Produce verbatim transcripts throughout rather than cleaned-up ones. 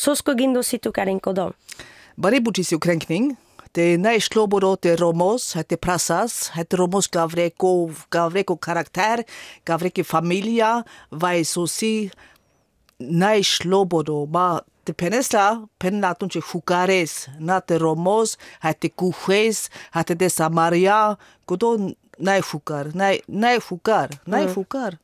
Sosko gindo situ karin kodo. Bari bučisi ukrenkning. Te najšloboro te romos, te prasas, te romos gavreko, gavreko karakter, gavreke familia, vai sosi najšloboro, ma te penesla, penna tunche fukares, na te romos, te kuches, te de Samaria, kodo najfukar, naj, najfukar, najfukar.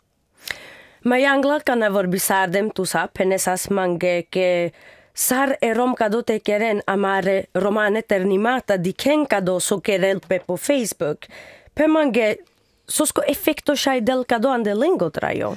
Ma jangla kana vorbisardem tusa, penesas mange ke Sar e rom kado te keren amare romane ternimata di ken kado so kerel pe po Facebook. Pe mange sosko efekto shai del kado ande lingo trajo.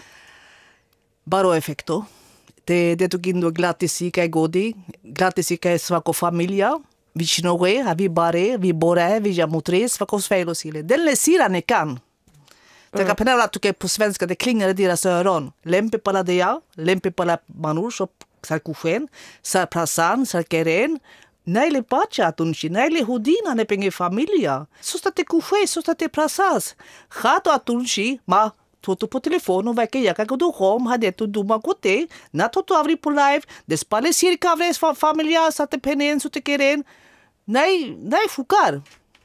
Baro efekto. Te detu gindo glatisi kai godi, glatisi kai svako familia, vicino we, avi bare, vi bore, vi jamutre, svako sfeilo sile. Den le sira ne kan. Tänk mm. penella tycker på svenska det klingar i deras öron. Lempe pala dea, lempe pala manus och sar kufen, sar prasan, sar keren. Naile pacha atunci, naile hudina ne penge familia. Sosta te kufe, sosta te prasas. Hato atunci, ma totu po telefono veke jaka godu home hade tu duma gote, na totu avri po live, despale circa avres fa familia sa te penen su te keren. Nej, nej fukar.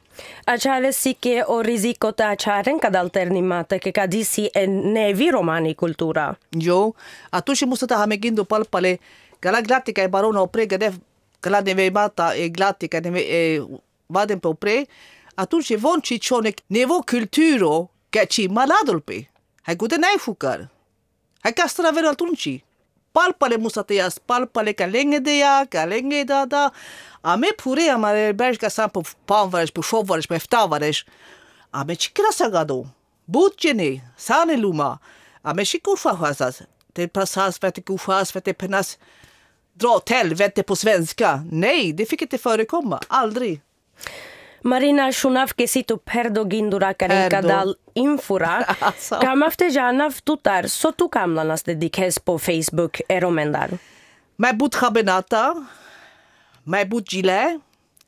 Acare si che o risico ta acaren kad alternimata che kadisi e nevi romani cultura. Jo, atunci musta ta hamegindo palpale, gala glatica e barona opre gade gala neve mata e glatica neve e vadem pe opre, atunci von ciccione nevo culturo che ci maladolpe. Hai gude nei fukar. Hai castra ver atunci. Palpale musta te as palpale kalenge dea, kalenge da da. A me pure amare berga sampo panvares po shovares po eftavares. A me chikra sagado. Butjene, sane luma. A me chiku fahasas. Det passas för att det kufas för att det pennas dra till vette på svenska. Nej, det fick inte förekomma. Aldrig. Marina Shunavke situ perdo gindura karinka dal infura. Kam afte janav tutar so tu kamlanas dedikes po Facebook eromendar. Mai but khabenata. Mai but gile.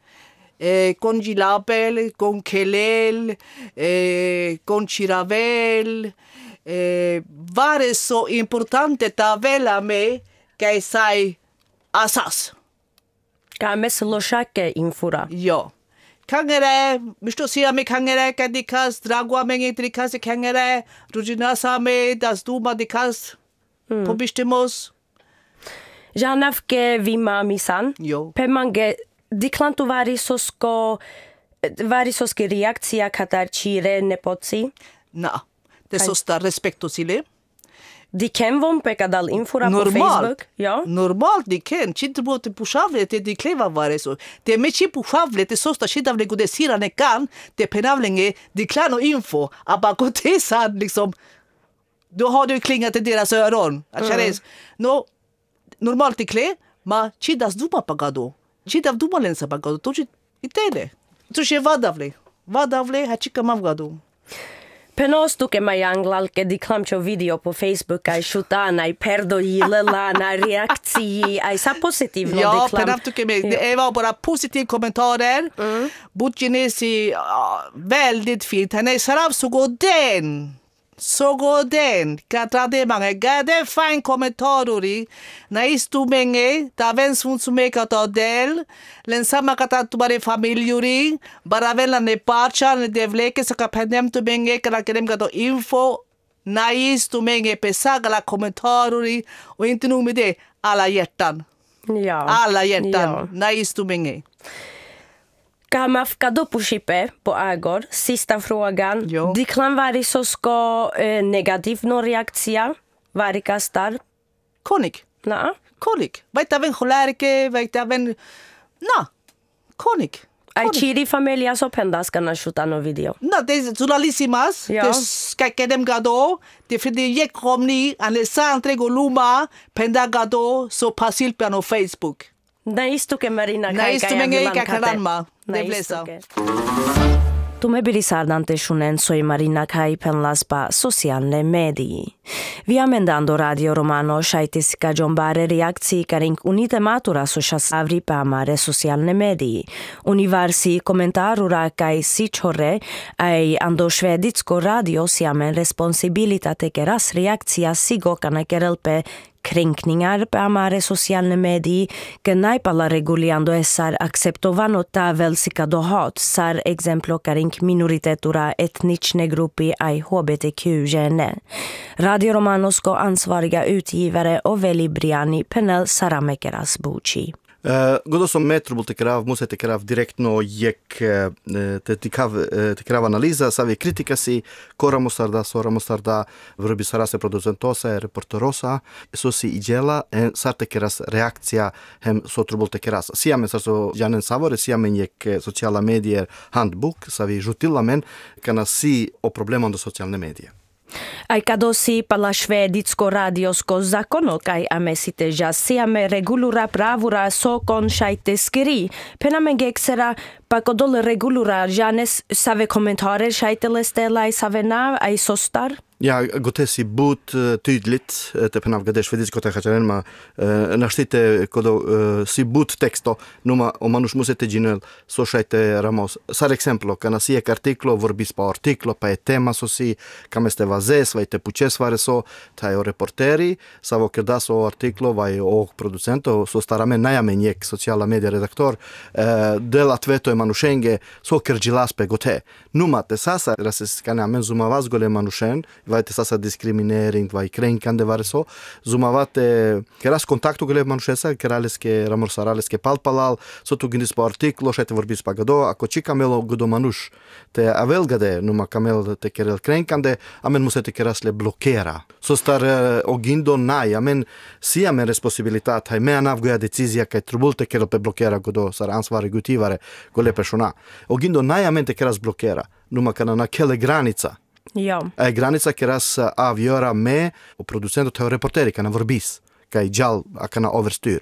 Eh, con gilapel, con kelel, eh, con chiravel. Eh, vare så importante tavela me che sai asas. Kames loshake infura. Ja. Kangere, misto sia me kangere kadikas dragua menge trikas kangere, rujinasa me das duma dikas. Mm. Pobistemos. Janavke vima misan. Jo. Pe mange diklantu vari sosko vari soski reakcija katar chire nepoci. Na. Det så sta respekto sile. Di ken von pekadal infura Normal. på Facebook, ja? Normal, di ken. Cinte bote pushavle, te di kleva vare så. Te me ci pushavle, te sosta shidavle gode sira ne kan, te penavlenge, di klano info, abba gote sad liksom, då har du klingat i deras öron. Mm. No, normalt di kle, ma cidas duma pagado. Cidav duma lensa pagado, to ci itele. To ci vadavle. Vadavle, ha cika mavgado. Penostu che mai anglal che di clamcio video po Facebook ai shutana ai perdo gilala na reakcji ai sa positiv no ja, di clam. Ja, penaftu che me det var bara positiv kommentarer. Mm. Butchinesi uh, väldigt fint. Han är sarav så god den. Så god den. Katra de mange gade fine kommentarer. Na istu menge, ta vens fun sumeka ta del. Len sama kata tu bare familjuri, bara vela ne pacha ne devleke sa kapendem tu menge kala kerem gato info. Na istu menge pesaga la kommentarer och inte nog med det, alla hjärtan. Ja. Alla hjärtan. Ja. Na istu menge. Kamafka dopushipe på agor. Sista frågan. Jo. Diklan vari sosko eh, negativ no reakcja? Vari kastar? Konik. Na? Konik. Vaita ven cholerike, vaita ven... Na, konik. Ai chiri familia so pendas kana shuta no video. Na, det är zulalissimas. Ja. Det ska kedem gado. Det för det gick romni, Alessandre Goluma, penda gado, så passil på no Facebook. Na istu ke Marina Na kai istu kai menge avilan ka kate. karanma. Na Det istu blesa. ke. Tume bili sardante shunen soi Marina kai penlas pa socialne medii. Via mendando Radio Romano shaitis ka jombare reakcji karink unite matura soshas avri pa amare socialne medii. Univarsi komentarura kai sichore ai ando šveditsko radio siamen responsibilitate keras reakcija sigo kana kerelpe kränkningar på amare socialne medii, que naipala reguliando esar acceptovano tavel sikadohat, sar exemplo karink minoritetura etniczne gruppi ai H B T Q-gene. Radio Romanosko ansvariga utgivare och Veli Briani Penel Saramekeras Buci. Uh, Godo som metro te krav, muset te krav direktno jek uh, te tikav uh, te krav analiza, savi kritika si kora mostarda, sora mostarda, vrbi sarase producentosa, reporterosa, so si iđela, en sar te keras reakcija hem so trubol te keras. Siame sar so janen savore, siame jek sociala medije handbook, savi žutila men, kana si o problemon do socialne medije. Ai kadosi pala šveditsko radiosko zakono kai amesite ja siame regulura pravura sokon šajte skiri. Penamen geksera pakodol regulura janes save kommentarer šajte lestela i save na ai sostar? Ja, gotesi but tydligt, te penav gade šveditsko te hačaren ma naštite kodo si but teksto, numa o manuš musete ginel so šajte ramos. Sar exemplo, kana si ek artiklo, vorbis pa artiklo, pa e tema so si, kam este vazes, vai te puces vare so, taj o reporteri, savo kerda so artiklo, vai o producento, so starame najame njek sociala media redaktor, del atveto e manušenge, so kerđilaspe gote. Numa te sasa, rases kane amen zuma vazgole manušen, vai te sasa diskriminering, vai kränkande vare so, zuma vate keras kontaktu gole manušesa, keraleske ramorsaraleske palpalal, so tu gindis po artiklo, šajte vorbis pa gado, ako či kamelo godo manuš, te avel gade, numa kamel te kerel kränkande, amen musete kerasle blokera. So star ogindo naj, amen si amen responsibilitat, haj mea navgoja decizija kaj trubulte kerel pe blokera godo, sar ansvari gutivare gole persona. Ogindo naj amen te keras blokera, numa kana na kele granica. Ja. E granica keras avgöra med och producentet och reporteri kana vorbis, kaj gjall kana overstyr.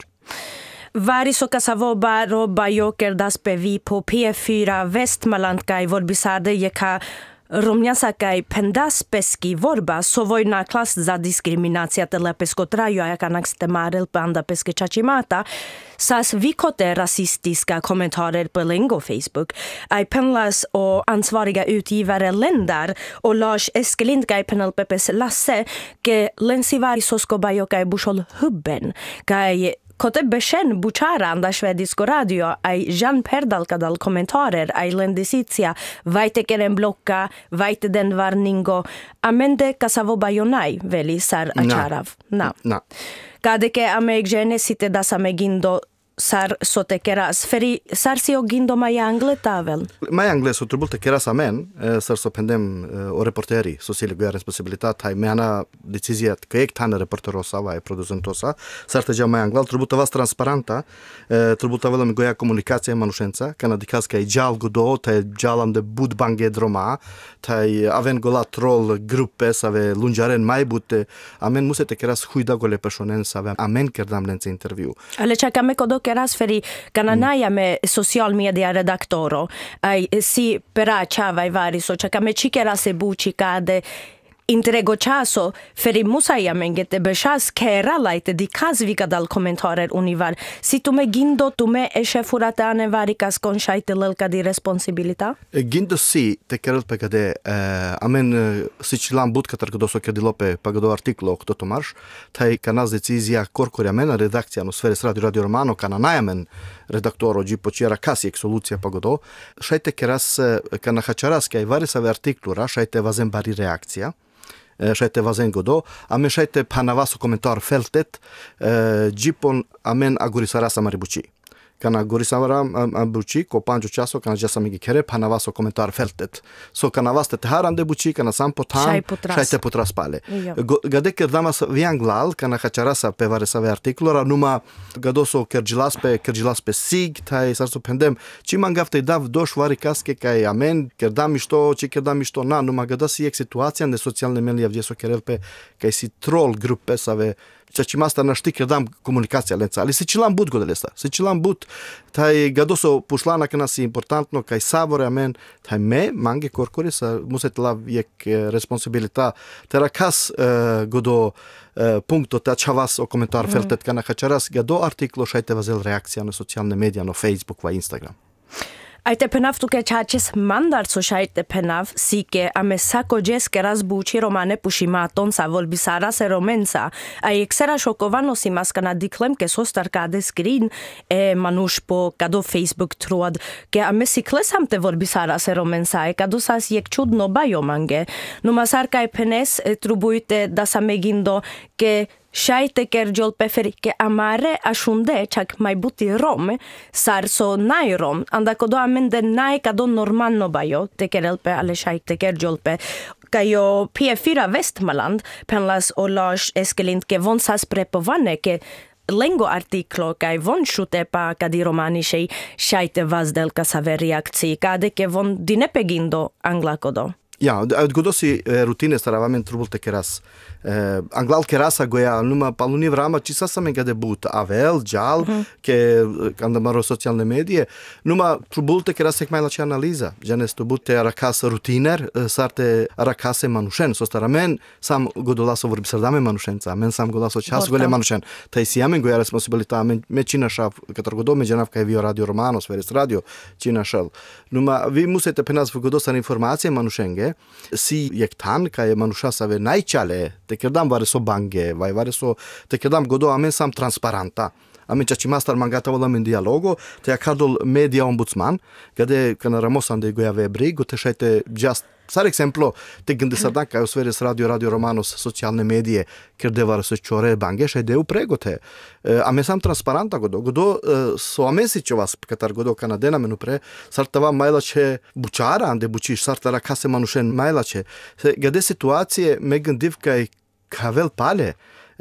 Vari so kasavoba roba joker das pevi på P fyra Västmanland kaj vorbisade jeka Romnjasa kaj pendas peski vorba so vojna klas za diskriminacija telepesko traju a kanak stemarel panda peske čačimata sas vikote rasistiska kommentarer på Lingo Facebook. Aj penlas och ansvariga utgivare Lendar och Lars Eskelind kaj penel pepes Lasse ke lensivari sosko bajo kaj bušol hubben kaj Kote beshen buchara anda šveditsko radio, aj Jan Perdal kadal kommentarer, aj lendisicia, vajte keren blokka, vajte den varningo, amende kasavo bajonaj, veli sar acharav. Na. Na. Kadeke ame gžene site da same gindo sar sote keras, feri sar si o gindo maja angle tavel? Maja angle so trubulte keras amen, sar so pendem o reporteri, so sile goja responsabilitat, haj meana decizijat kajek tane reporterosa, vaj producentosa, sar te maja angle, trubuta vas transparenta, trubuta velam goja komunikacija manušenca, kana dikaska i djal godo, taj djalam de bud bange droma, taj aven gola troll gruppe, save lunjaren majbute, amen musete keras huida gole personen, save amen kerdam lence intervju. Ale čakame kodo keras feri kananaja me social media redaktoro, aj si pera čavaj vari so čakame čikera se buči kade Intrego časo, feri musaja mengete bešas kera lajte di kazvika dal kommentarer univar. Si tume gindo tume eshe furatane varikas konšajte lelka di responsibilita? Gindo si te kerel pegade, amen si čilan budka tarko doso kedilope pagado artiklo kto to marš, taj kanaz decizija korkori amena redakcija no sfere radio Radio Romano kana najamen redaktoro gi počera kasijek solucija pagado, šajte keras kana hačaraske aj varisave artiklura, šajte vazen bari reakcija, šajte vazen godo, ame šajte panavaso komentar feltet, gjipon amen agurisarasa maribuči. Kana gorisara buči ko panjo časo kana jasa migi kere panavaso komentar feltet. So kana vaste te harande buči kana sampo tam šajte potra spale. Gadeke damas vianglal kana hačarasa pe varesave artiklora numa gadoso kerđilaspe kerđilaspe sig taj sarso pendem čiman gavte dav doš vari kaske kaj amen kerdami što či kerdami što na numa gadasi ek situacija ne socijalne medije gdje so kerelpe kaj si troll grupe save Čači masta na štik dam komunikacija lenca, ali se čilan bud godelesta. Se čilan bud, taj gadoso pušlana kana si importantno, kaj sabore amen, taj me, mange korkori, sa muset lav jek responsibilita, tera kas uh, godo uh, punkto ta čavas o komentar mm. feltet kana hačaras, gado artiklo šajte vazel reakcija na socijalne medija, no Facebook va Instagram. Aite penav tuke chaches mandar so shaite penav sike ame sako jeske razbuči romane pušima tonsa volbisara se romensa. A exera šokovano si maskana diklemke sostarkade skrin e manuš po kado Facebook tråd ke ame si klesam te volbisara se romensa e kado sas jek čudno bajomange. No masarka e penes e trubujte da samegindo ke Shaite kerjol peferi ke amare ashunde chak mai buti rom sarso nai rom anda kodo amende nai kado normalno bayo te kerelpe ale shaite kerjolpe kayo P fyra Västmanland penlas och Lars Eskelint ke vonsas prepovane ke lengo artiklo kai von shute pa kadi romani shei shaite vazdelka save reakcii kade ke von dinepegindo angla kodo. Ja, godo si rutine staravament trubulte keras. Uh, anglal kerasa goja numa paluni vrama ci sasame gade but avel jal mm-hmm. ke andamaro socijalne medije numa trubulte keras ek majla ci analiza janes to bute arakas rutiner sarte arakase manushen so staramen sam godolaso vorbisardame manushenca men sam godolaso čas gole manushen taj si amen goja responsabilita men me činašav katar godo me janav kaj vio radio romano sveres radio činašal numa vi musete penas godosan informacije manushenge si jektan kaj manusha save najčale te kerdam vare so bange, vai vare so te kerdam godo amen sam transparenta. Amen čači mastar mangata volam in dialogo, te akardol media ombudsman, gade kana ramosan de goja vebri, go te šajte just sar exemplo, te gende sardan kaj usveres radio, radio romanos, socijalne medije, kerde vare so čore bange, šajde uprego te. Amen sam transparenta godo, godo so amen si čo vas, katar godo kanadena menu pre, sartava majlače bučara, ande bučiš, sartara kase manušen majlače. Gade situacije megan divkaj kavel pale,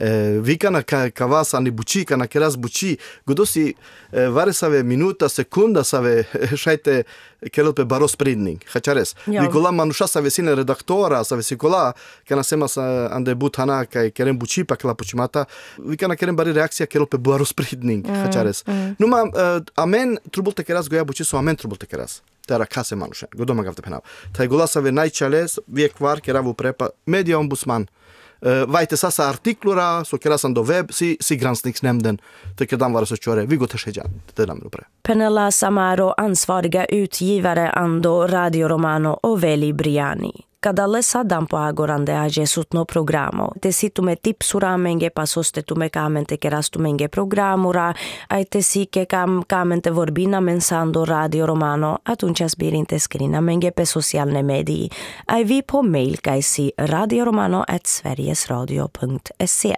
vi kana ka vas ani buči, kana keras buči, godo si vare save minuta, sekunda save šajte kelpe baros pridning, hačares. Vi gola manuša save sine redaktora, save si gola, kana sema sa ande buthana kaj kerem buči pa kela počimata, vi kana kerem bari reakcija kelpe baros pridning, hačares. Numa, amen trubulte keras goja buči so amen trubulte keras. Tera kase manuše, godo magavte penav. Taj gola save najčales, vije kvar keravu prepa, media ombudsman, Uh, vajte sasa artiklura, så kerasan do web, si, si granskningsnämnden, tycker de vara så köre, vi går till skedjan, det är namn på det. Penela Samaro, ansvariga utgivare Ando, Radio Romano och Veli Briani. Kada sadam po agorande a jesutno programo. Te situme tipsura menge pasoste tume kamente kerastu menge programura, ai te sike kam kamente vorbina mensando Radio Romano, atunci asbirinte skrina menge pe socialne medii. Ai vi på mail kaisi radioromano at sverigesradio punkt se.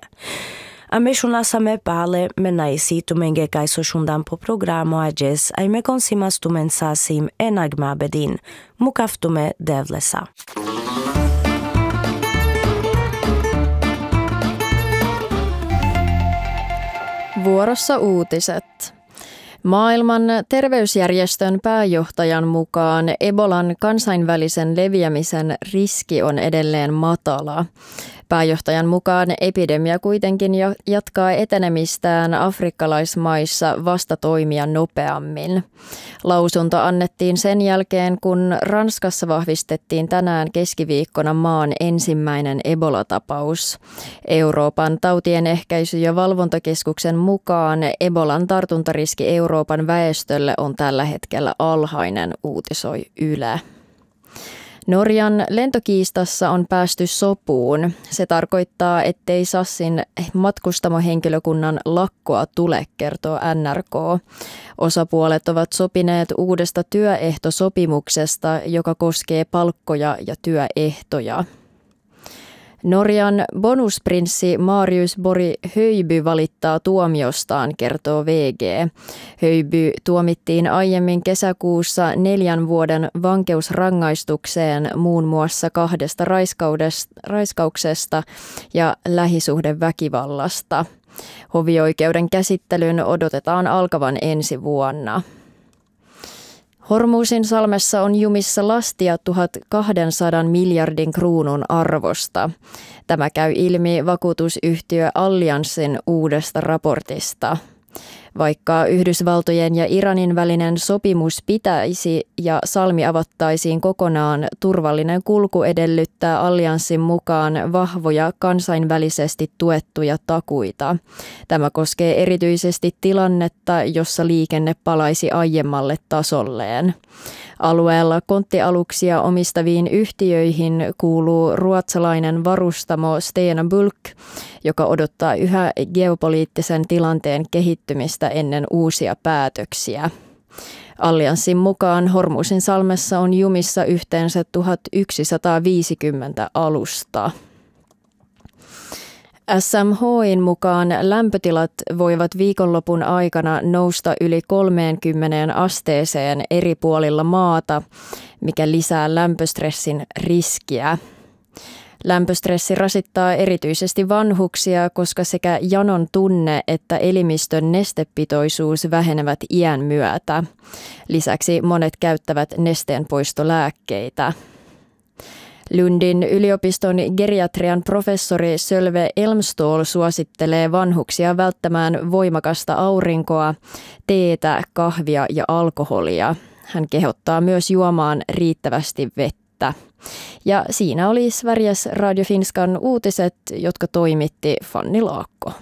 Ame shunasame pale me naisi tumenge kaiso shundan po programo ajes ai me konsimas tumen sasim enagma bedin. Mukaftume devlesa. Vuorossa uutiset. Maailman terveysjärjestön pääjohtajan mukaan Ebolan kansainvälisen leviämisen riski on edelleen matala. Pääjohtajan mukaan epidemia kuitenkin jatkaa etenemistään afrikkalaismaissa vastatoimia nopeammin. Lausunto annettiin sen jälkeen, kun Ranskassa vahvistettiin tänään keskiviikkona maan ensimmäinen Ebola-tapaus. Euroopan tautien ehkäisy- ja valvontakeskuksen mukaan Ebolan tartuntariski Euroopan väestölle on tällä hetkellä alhainen, uutisoi Yle. Norjan lentokiistassa on päästy sopuun. Se tarkoittaa, ettei Sassin matkustamohenkilökunnan lakkoa tule, kertoo N R K. Osapuolet ovat sopineet uudesta työehtosopimuksesta, joka koskee palkkoja ja työehtoja. Norjan bonusprinssi Marius Bori Höjby valittaa tuomiostaan, kertoo V G. Höjby tuomittiin aiemmin kesäkuussa neljän vuoden vankeusrangaistukseen muun muassa kahdesta raiskauksesta ja lähisuhdeväkivallasta. Hovioikeuden käsittelyn odotetaan alkavan ensi vuonna. Hormusin salmessa on jumissa lastia tuhatkaksisataa miljardin kruunun arvosta. Tämä käy ilmi vakuutusyhtiö Allianssin uudesta raportista. Vaikka Yhdysvaltojen ja Iranin välinen sopimus pitäisi ja salmi avattaisiin kokonaan, turvallinen kulku edellyttää allianssin mukaan vahvoja kansainvälisesti tuettuja takuita. Tämä koskee erityisesti tilannetta, jossa liikenne palaisi aiemmalle tasolleen. Alueella konttialuksia omistaviin yhtiöihin kuuluu ruotsalainen varustamo Stena Bulk, joka odottaa yhä geopoliittisen tilanteen kehittymistä ennen uusia päätöksiä. Allianssin mukaan Hormuzin salmessa on jumissa yhteensä tuhatyksisataaviisikymmentä alusta. S M H:n mukaan lämpötilat voivat viikonlopun aikana nousta yli kolmeenkymmeneen asteeseen eri puolilla maata, mikä lisää lämpöstressin riskiä. Lämpöstressi rasittaa erityisesti vanhuksia, koska sekä janon tunne että elimistön nestepitoisuus vähenevät iän myötä. Lisäksi monet käyttävät nesteenpoistolääkkeitä. Lundin yliopiston geriatrian professori Sölve Elmståhl suosittelee vanhuksia välttämään voimakasta aurinkoa, teetä, kahvia ja alkoholia. Hän kehottaa myös juomaan riittävästi vettä. Ja siinä oli Sveriges Radio Finskan uutiset, jotka toimitti Fanni Laakko.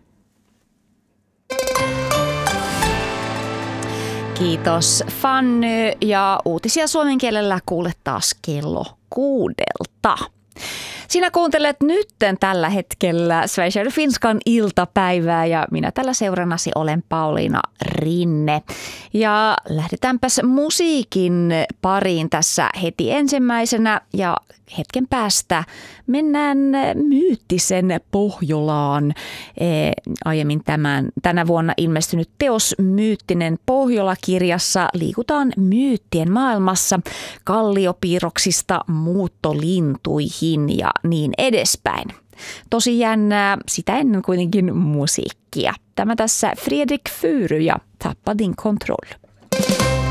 Kiitos Fanny, ja uutisia suomen kielellä kuulet taas kello kuudelta. Sinä kuuntelet nytten tällä hetkellä Sveriges Radio Finskan iltapäivää ja minä tällä seurannasi olen Pauliina Rinne. Ja lähdetäänpäs musiikin pariin tässä heti ensimmäisenä ja hetken päästä mennään myyttisen Pohjolaan. E, aiemmin tämän, tänä vuonna ilmestynyt teos Myyttinen Pohjola-kirjassa liikutaan myyttien maailmassa kalliopiirroksista muuttolintuihin ja niin edespäin. Tosi jännää, sitä ennen kuitenkin musiikkia. Tämä tässä Fredrik Furu ja Tappa din kontroll.